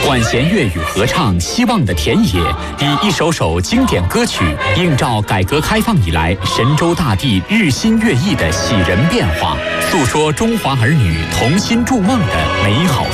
管弦乐与合唱《希望的田野》，以一首首经典歌曲映照改革开放以来神州大地日新月异的喜人变化，诉说中华儿女同心筑梦的美好